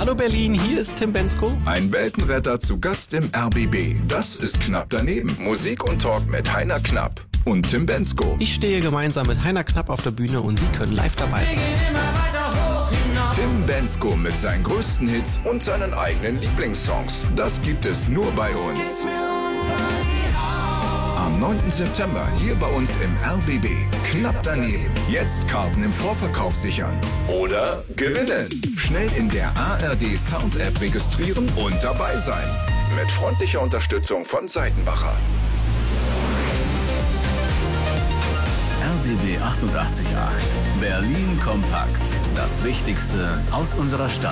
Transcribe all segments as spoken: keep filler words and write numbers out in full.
Hallo Berlin, hier ist Tim Bendzko. Ein Weltenretter zu Gast im R B B. Das ist Knapp daneben. Musik und Talk mit Heiner Knapp und Tim Bendzko. Ich stehe gemeinsam mit Heiner Knapp auf der Bühne und Sie können live dabei sein. Tim Bendzko mit seinen größten Hits und seinen eigenen Lieblingssongs. Das gibt es nur bei uns. Am neunten September hier bei uns im R B B. Knapp daneben. Jetzt Karten im Vorverkauf sichern. Oder gewinnen. Schnell in der A R D Sounds App registrieren und dabei sein. Mit freundlicher Unterstützung von Seitenbacher. R B B achtundachtzig Komma acht. Berlin kompakt. Das Wichtigste aus unserer Stadt.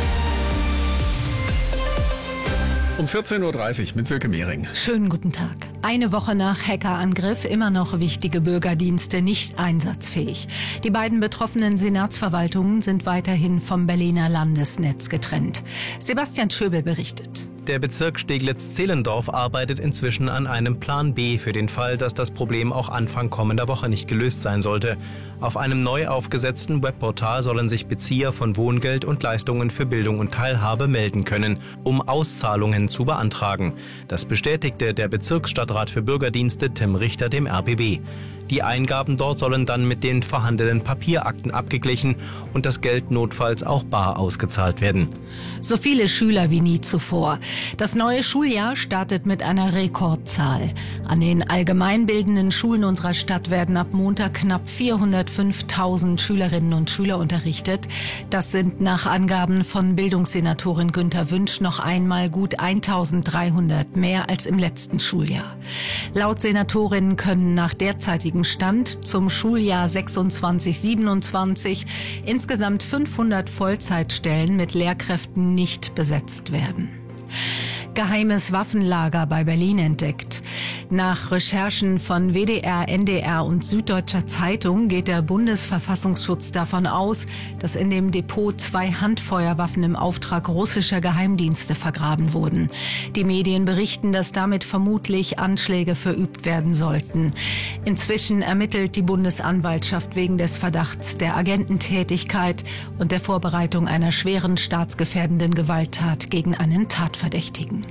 Um vierzehn Uhr dreißig mit Silke Mehring. Schönen guten Tag. Eine Woche nach Hackerangriff immer noch wichtige Bürgerdienste nicht einsatzfähig. Die beiden betroffenen Senatsverwaltungen sind weiterhin vom Berliner Landesnetz getrennt. Sebastian Schöbel berichtet. Der Bezirk Steglitz-Zehlendorf arbeitet inzwischen an einem Plan B für den Fall, dass das Problem auch Anfang kommender Woche nicht gelöst sein sollte. Auf einem neu aufgesetzten Webportal sollen sich Bezieher von Wohngeld und Leistungen für Bildung und Teilhabe melden können, um Auszahlungen zu beantragen. Das bestätigte der Bezirksstadtrat für Bürgerdienste Tim Richter dem R B B. Die Eingaben dort sollen dann mit den vorhandenen Papierakten abgeglichen und das Geld notfalls auch bar ausgezahlt werden. So viele Schüler wie nie zuvor. Das neue Schuljahr startet mit einer Rekordzahl. An den allgemeinbildenden Schulen unserer Stadt werden ab Montag knapp vierhundertfünftausend Schülerinnen und Schüler unterrichtet. Das sind nach Angaben von Bildungssenatorin Günther Wünsch noch einmal gut eintausenddreihundert mehr als im letzten Schuljahr. Laut Senatorin können nach derzeitigem Stand zum Schuljahr sechsundzwanzig siebenundzwanzig insgesamt fünfhundert Vollzeitstellen mit Lehrkräften nicht besetzt werden. Geheimes Waffenlager bei Berlin entdeckt. Nach Recherchen von W D R, N D R und Süddeutscher Zeitung geht der Bundesverfassungsschutz davon aus, dass in dem Depot zwei Handfeuerwaffen im Auftrag russischer Geheimdienste vergraben wurden. Die Medien berichten, dass damit vermutlich Anschläge verübt werden sollten. Inzwischen ermittelt die Bundesanwaltschaft wegen des Verdachts der Agententätigkeit und der Vorbereitung einer schweren staatsgefährdenden Gewalttat gegen einen Tatverdächtigen.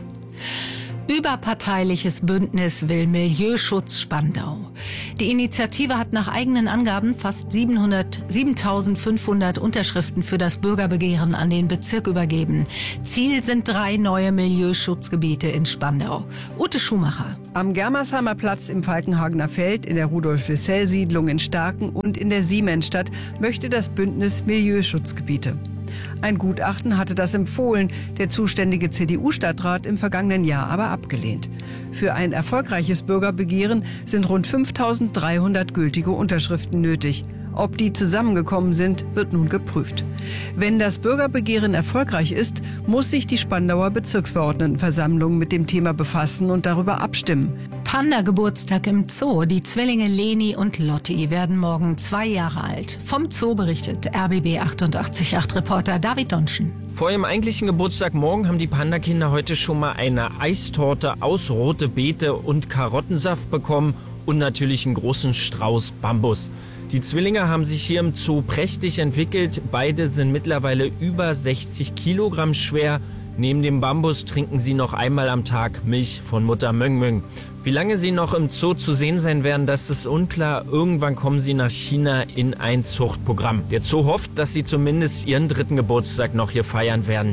Überparteiliches Bündnis will Milieuschutz Spandau. Die Initiative hat nach eigenen Angaben fast siebentausendfünfhundert Unterschriften für das Bürgerbegehren an den Bezirk übergeben. Ziel sind drei neue Milieuschutzgebiete in Spandau. Ute Schumacher. Am Germersheimer Platz im Falkenhagener Feld, in der Rudolf-Wissell-Siedlung in Starken und in der Siemensstadt möchte das Bündnis Milieuschutzgebiete. Ein Gutachten hatte das empfohlen, der zuständige C D U-Stadtrat im vergangenen Jahr aber abgelehnt. Für ein erfolgreiches Bürgerbegehren sind rund fünftausenddreihundert gültige Unterschriften nötig. Ob die zusammengekommen sind, wird nun geprüft. Wenn das Bürgerbegehren erfolgreich ist, muss sich die Spandauer Bezirksverordnetenversammlung mit dem Thema befassen und darüber abstimmen. Panda-Geburtstag im Zoo. Die Zwillinge Leni und Lotti werden morgen zwei Jahre alt. Vom Zoo berichtet R B B achtundachtzig Komma acht Reporter David Donschen. Vor ihrem eigentlichen Geburtstag morgen haben die Panda-Kinder heute schon mal eine Eistorte aus rote Beete und Karottensaft bekommen und natürlich einen großen Strauß Bambus. Die Zwillinge haben sich hier im Zoo prächtig entwickelt. Beide sind mittlerweile über sechzig Kilogramm schwer. Neben dem Bambus trinken sie noch einmal am Tag Milch von Mutter Möng Möng. Wie lange sie noch im Zoo zu sehen sein werden, das ist unklar. Irgendwann kommen sie nach China in ein Zuchtprogramm. Der Zoo hofft, dass sie zumindest ihren dritten Geburtstag noch hier feiern werden.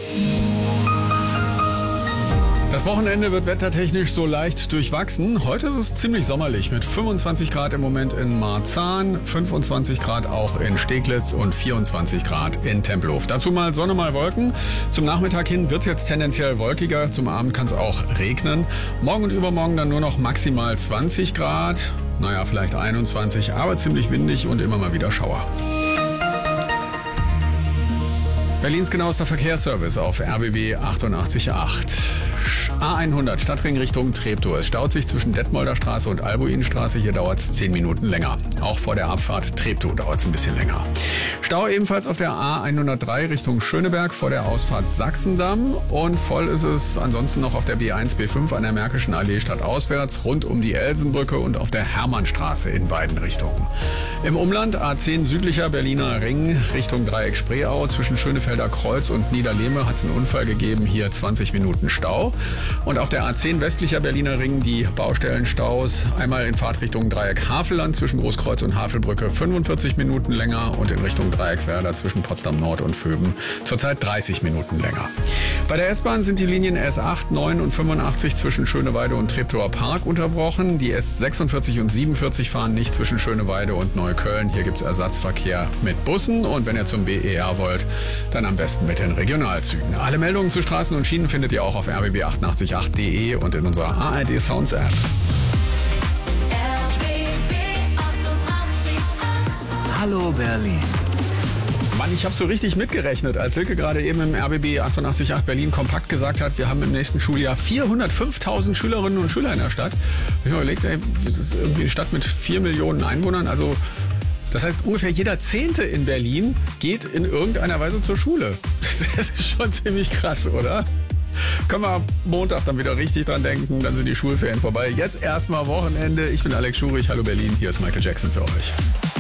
Das Wochenende wird wettertechnisch so leicht durchwachsen. Heute ist es ziemlich sommerlich mit fünfundzwanzig Grad im Moment in Marzahn, fünfundzwanzig Grad auch in Steglitz und vierundzwanzig Grad in Tempelhof. Dazu mal Sonne, mal Wolken. Zum Nachmittag hin wird es jetzt tendenziell wolkiger. Zum Abend kann es auch regnen. Morgen und übermorgen dann nur noch maximal zwanzig Grad. Naja, vielleicht einundzwanzig, aber ziemlich windig und immer mal wieder Schauer. Berlins genauester Verkehrsservice auf R B B achtundachtzig Komma acht. A hundert Stadtring Richtung Treptow. Es staut sich zwischen Detmolder Straße und Albuinstraße. Hier dauert es zehn Minuten länger. Auch vor der Abfahrt Treptow dauert es ein bisschen länger. Stau ebenfalls auf der A hundertdrei Richtung Schöneberg vor der Ausfahrt Sachsendamm. Und voll ist es ansonsten noch auf der B eins, B fünf an der Märkischen Allee stadtauswärts, rund um die Elsenbrücke und auf der Hermannstraße in beiden Richtungen. Im Umland A zehn südlicher Berliner Ring Richtung Dreieck Spreeau. Zwischen Schönefelder Kreuz und Niederlehme hat es einen Unfall gegeben. Hier zwanzig Minuten Stau. Und auf der A zehn westlicher Berliner Ring die Baustellenstaus. Einmal in Fahrtrichtung Dreieck Havelland zwischen Großkreuz und Havelbrücke fünfundvierzig Minuten länger und in Richtung Dreieck Werder zwischen Potsdam Nord und Vöben zurzeit dreißig Minuten länger. Bei der S-Bahn sind die Linien S acht, neun und fünfundachtzig zwischen Schöneweide und Treptower Park unterbrochen. Die S sechsundvierzig und siebenundvierzig fahren nicht zwischen Schöneweide und Neukölln. Hier gibt es Ersatzverkehr mit Bussen und wenn ihr zum B E R wollt, dann am besten mit den Regionalzügen. Alle Meldungen zu Straßen und Schienen findet ihr auch auf r b b achtundachtzig punkt acht punkt de und in unserer A R D Sounds App. Hallo Berlin. Mann, ich habe so richtig mitgerechnet, als Silke gerade eben im R B B achtundachtzig Komma acht Berlin Kompakt gesagt hat, wir haben im nächsten Schuljahr vierhundertfünftausend Schülerinnen und Schüler in der Stadt. Ich habe mir überlegt, ey, das ist irgendwie eine Stadt mit vier Millionen Einwohnern, also das heißt, ungefähr jeder Zehnte in Berlin geht in irgendeiner Weise zur Schule. Das ist schon ziemlich krass, oder? Können wir am Montag dann wieder richtig dran denken, dann sind die Schulferien vorbei. Jetzt erstmal Wochenende. Ich bin Alex Schurich, hallo Berlin, hier ist Michael Jackson für euch.